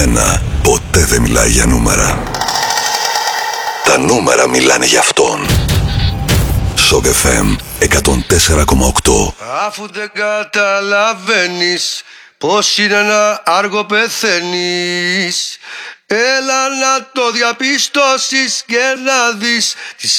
1. Ποτέ δεν μιλάει για νούμερα. Τα νούμερα μιλάνε για αυτόν. Shock FM 104,8. Αφού δεν καταλαβαίνεις πως είναι να άργο πεθαίνεις, έλα να το διαπιστώσεις και να δεις τις